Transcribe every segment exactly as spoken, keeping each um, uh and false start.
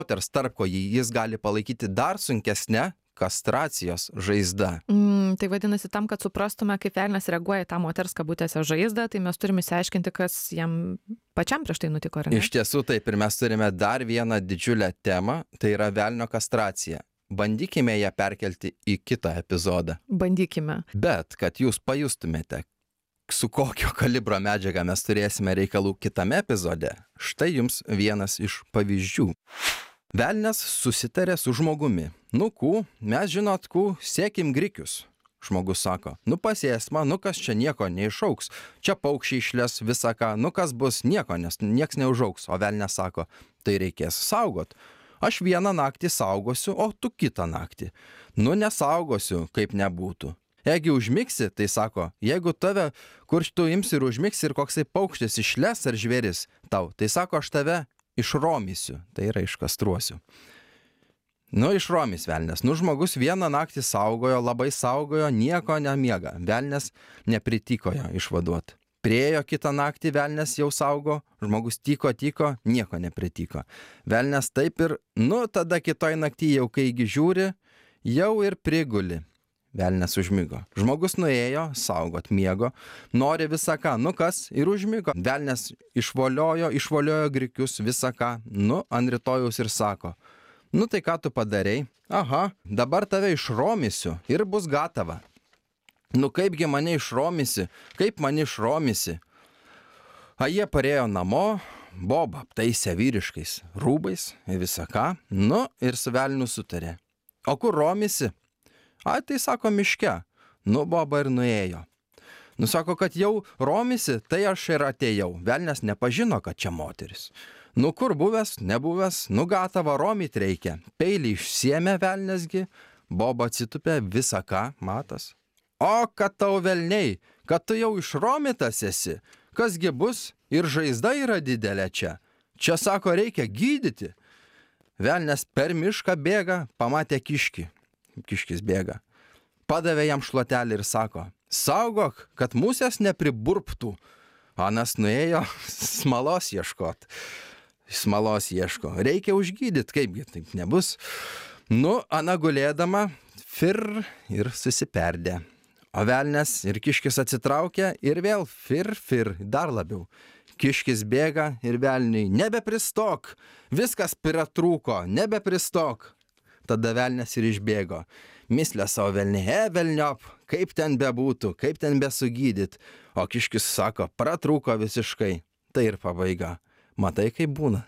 moters tarpkojį jis gali palaikyti dar sunkesnę kastracijos žaizdą. Mm, tai vadinasi, tam, kad suprastume, kaip velnias reaguoja į tą moters kabutėse žaizdą, tai mes turime išsiaiškinti, kas jam pačiam prieš tai nutiko, ar ne? Iš tiesų taip, ir mes turime dar vieną didžiulę temą, tai yra velnio kastracija. Bandykime ją perkelti į kitą epizodą. Bandykime. Bet, kad jūs pajustumėte, su kokio kalibro medžiaga mes turėsime reikalų kitame epizode, štai jums vienas iš pavyzdžių. Velnias susitarė su žmogumi. Nu, kū, mes žinot, kū, siekim grikius. Žmogus sako, nu pasėsma, nu kas čia nieko neišauks. Čia paukščiai išles visą ką, nu kas bus nieko, nes nieks neužauks. O velnias sako, tai reikės saugot. Aš vieną naktį saugosiu, o tu kitą naktį. Nu nesaugosiu, kaip nebūtų. Jeigu užmigsi, tai sako, jeigu tave, kur tu imsi ir užmigsi ir koksai paukštis išles ar žvėris tau, tai sako, aš tave išromysiu, tai yra iškastruosiu. Nu, išromys velnias. Nu, žmogus vieną naktį saugojo, labai saugojo, nieko nemiega. Velnias nepritiko jo išvaduot. Priejo kitą naktį, velnias jau saugo, žmogus tyko, tyko, nieko nepritiko. Velnias taip ir, nu, tada kitoj naktį jau kaigi žiūri, jau ir priguli. Velnias užmigo. Žmogus nuėjo, saugot miego, nori visą ką, nu kas, ir užmigo. Velnias išvoliojo, išvoliojo grikius visą ką, nu, ant rytojaus ir sako, nu tai ką tu padarei? Aha, dabar tave išromysiu ir bus gatava. Nu kaipgi mane išromysi, kaip mane išromysi? A jie parėjo namo, Boba aptaisė vyriškais rūbais ir visą ką, nu ir su velniu sutarė. O kur romysi? A, tai sako miške. Nu, Boba ir nuėjo. Nu, sako, kad jau romysi, tai aš ir atėjau. Velnias nepažino, kad čia moteris. Nu, kur buvęs, nebuvęs, nu, gatava romyt reikia. Peilį išsiėmė velniasgi, Boba atsitupė visą ką, matas. O, kad tau velniai, kad tu jau išromytas esi. Kasgi bus? Ir žaizda yra didelė čia. Čia, sako, reikia gydyti. Velnias per mišką bėga, pamatė kiškį. Kiškis bėga. Padavė jam šluotelį ir sako, saugok, kad musės nepriburptų. Anas nuėjo smalos ieškot. Smalos ieško. Reikia užgydyti, kaipgi taip nebus. Nu, Ana gulėdama, fir ir susiperdė. O velnias ir kiškis atsitraukė ir vėl fir, fir, dar labiau. Kiškis bėga ir velniui, nebepristok, viskas pritrūko, nebepristok. Tada velnias ir išbėgo. Mislė savo velnį, e velniop, kaip ten bebūtų, kaip ten besugydyt. O kiškis sako, pratrūko visiškai. Tai ir pabaiga. Matai, kaip būna.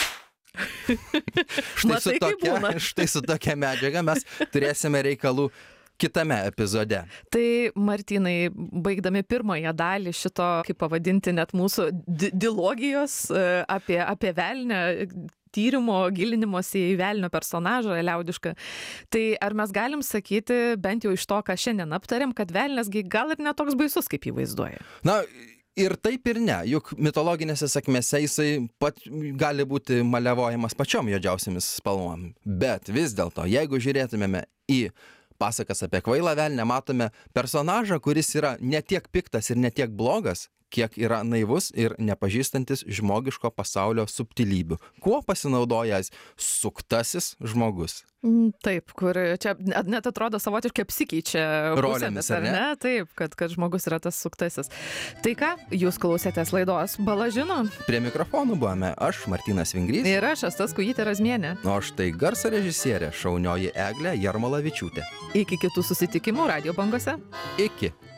štai, Matai, su kaip tokia, būna. štai su tokia medžiaga mes turėsime reikalų kitame epizode. Tai, Martynai, baigdami pirmąją dalį šito, kaip pavadinti, net mūsų di dilogijos e, apie, apie velnę, tyrimo, gilinimosi į velnio personažą liaudišką. Tai ar mes galim sakyti, bent jau iš to, ką šiandien aptarėm, kad velniasgi gal ir netoks baisus, kaip jį vaizduoja? Na, ir taip ir ne. Juk mitologinėse sakmėse jisai pat gali būti maliavojamas pačiom juodžiausiamis spalvom. Bet vis dėlto, jeigu žiūrėtumėme į pasakas apie kvailą velnę, matome personažą, kuris yra ne tiek piktas ir ne tiek blogas, kiek yra naivus ir nepažįstantis žmogiško pasaulio subtilybių. Kuo pasinaudojas suktasis žmogus? Taip, kur čia net atrodo savotiškai apsikeičia rolėmis, ar ne? ne? Taip, kad, kad žmogus yra tas suktasis. Tai ką, jūs klausėtės laidos Bala žino? Prie mikrofonų buvome aš, Martynas Vingrys. Ir aš, Asta Skujytė Razmienė. O štai garso režisierė šaunioji Eglė Jarmolavičiūtė. Iki kitų susitikimų radijo bangose. Iki.